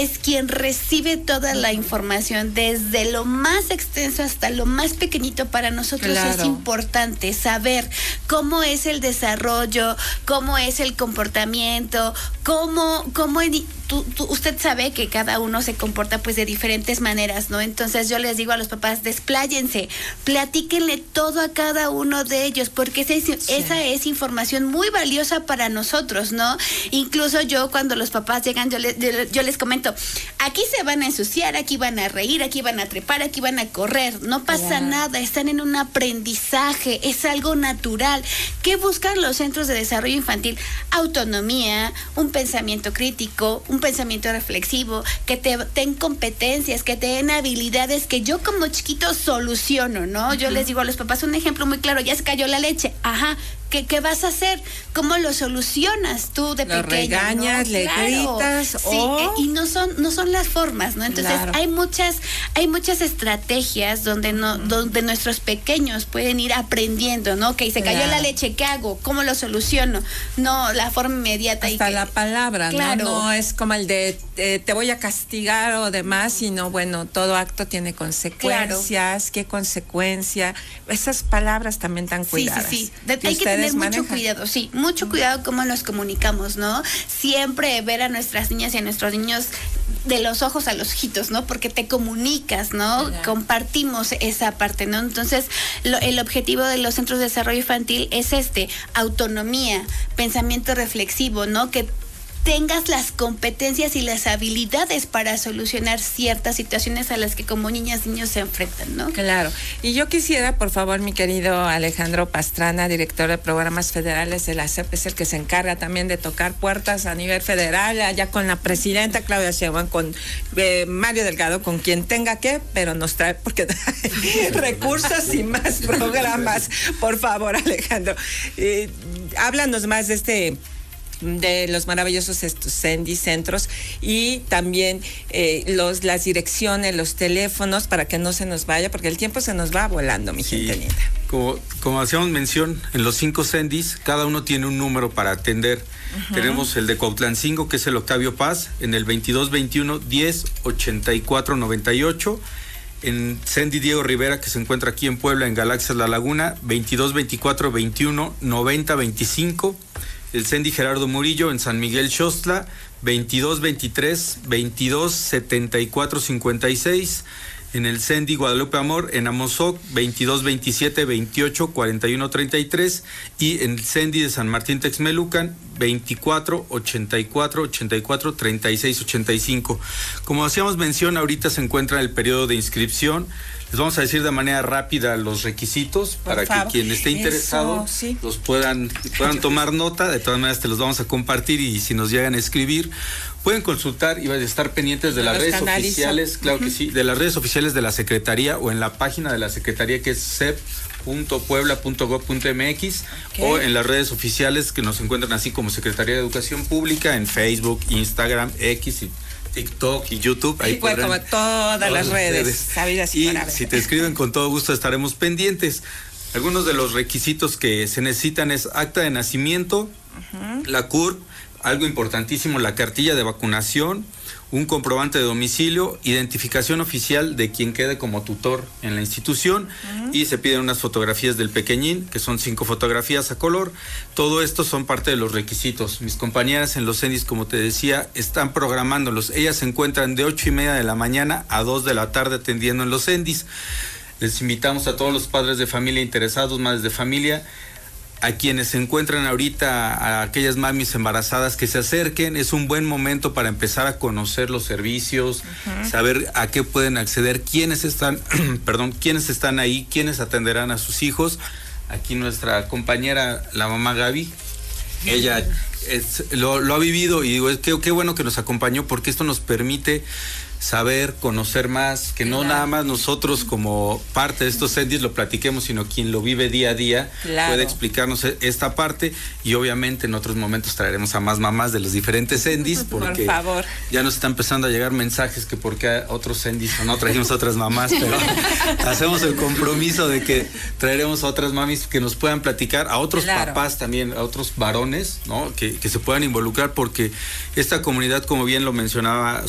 es quien recibe toda la información, desde lo más extenso hasta lo más pequeñito. Para nosotros es importante saber cómo es el desarrollo, cómo es el comportamiento, usted sabe que cada uno se comporta pues de diferentes maneras, ¿no? Entonces yo les digo a los papás, despláyense, platíquenle todo a cada uno de ellos, porque esa es información muy valiosa para nosotros, ¿no? Incluso yo, cuando los papás llegan, yo les comento, aquí se van a ensuciar, aquí van a reír, aquí van a trepar, aquí van a correr, no pasa nada, están en un aprendizaje, es algo natural. ¿Qué buscan los centros de desarrollo infantil? Autonomía, un pensamiento crítico, un pensamiento reflexivo, que te den competencias, que te den habilidades que yo como chiquito soluciono, ¿no? Yo les digo a los papás un ejemplo muy claro, ya se cayó la leche, ¿Qué vas a hacer? ¿Cómo lo solucionas tú de pequeño? Lo regañas, ¿no? Le gritas. Sí, y no son las formas, ¿no? Entonces hay muchas estrategias donde nuestros pequeños pueden ir aprendiendo, ¿no? Que se cayó la leche, ¿qué hago? ¿Cómo lo soluciono? No la forma inmediata. Hasta la palabra, ¿no? No es como el de te voy a castigar o demás, sino bueno, todo acto tiene consecuencias. ¿Qué consecuencia? Esas palabras también tan cuidadas. Sí. Hay que tener mucho cuidado, mucho cuidado cómo nos comunicamos, ¿no? Siempre ver a nuestras niñas y a nuestros niños de los ojos a los ojitos, ¿no? Porque te comunicas, ¿no? Compartimos esa parte, ¿no? Entonces, el objetivo de los centros de desarrollo infantil es autonomía, pensamiento reflexivo, ¿no? Que tengas las competencias y las habilidades para solucionar ciertas situaciones a las que como niñas, niños se enfrentan, ¿no? Claro. Y yo quisiera, por favor, mi querido Alejandro Pastrana, director de programas federales de la SEP, es el que se encarga también de tocar puertas a nivel federal, allá con la presidenta Claudia Sheinbaum, con Mario Delgado, con quien tenga que, pero nos trae, porque trae recursos y más programas. Por favor, Alejandro, háblanos más de los maravillosos CENDI centros y también las direcciones, los teléfonos, para que no se nos vaya, porque el tiempo se nos va volando, mi gente linda. Como hacíamos mención, en los 5 CENDIs, cada uno tiene un número para atender. Tenemos el de Cuautlancingo, que es el Octavio Paz, en el 2221-10-84-98. En CENDI Diego Rivera, que se encuentra aquí en Puebla, en Galaxias La Laguna, 2224-21-90-25. El CENDI Gerardo Murillo en San Miguel Xostla, 2223-2274-56. En el CENDI Guadalupe Amor en Amozoc, 2227-28-41-33. Y en el CENDI de San Martín Texmelucan, 24-84-84-36-85. Como hacíamos mención, ahorita se encuentra el periodo de inscripción. Les vamos a decir de manera rápida los requisitos para que quien esté interesado los puedan tomar nota. De todas maneras te los vamos a compartir, y si nos llegan a escribir, pueden consultar y estar pendientes de las redes oficiales, claro que sí, de las redes oficiales de la Secretaría, o en la página de la Secretaría, que es sep.puebla.gov.mx, o en las redes oficiales que nos encuentran así como Secretaría de Educación Pública, en Facebook, Instagram, X y TikTok y YouTube. Ahí pues, como todas las redes sabidas y si te escriben, con todo gusto estaremos pendientes. Algunos de los requisitos que se necesitan es acta de nacimiento, la CURP, algo importantísimo, la cartilla de vacunación, un comprobante de domicilio, identificación oficial de quien quede como tutor en la institución, y se piden unas fotografías del pequeñín, que son 5 fotografías a color. Todo esto son parte de los requisitos. Mis compañeras en los CENDIs, como te decía, están programándolos. Ellas se encuentran de 8:30 de la mañana a 2 de la tarde atendiendo en los CENDIs. Les invitamos a todos los padres de familia interesados, madres de familia, a quienes se encuentran ahorita, a aquellas mamis embarazadas, que se acerquen. Es un buen momento para empezar a conocer los servicios, saber a qué pueden acceder, quiénes están, quiénes están ahí, quiénes atenderán a sus hijos. Aquí nuestra compañera, la mamá Gaby, ella lo ha vivido, y digo, qué bueno que nos acompañó, porque esto nos permite saber, conocer más, que no nada más nosotros como parte de estos CENDIs lo platiquemos, sino quien lo vive día a día puede explicarnos esta parte. Y obviamente en otros momentos traeremos a más mamás de los diferentes CENDIs, porque por favor, ya nos están empezando a llegar mensajes que por qué otros CENDIs o no trajimos a otras mamás, pero hacemos el compromiso de que traeremos a otras mamis que nos puedan platicar, a otros papás también, a otros varones, ¿no? Que se puedan involucrar, porque esta comunidad, como bien lo mencionaba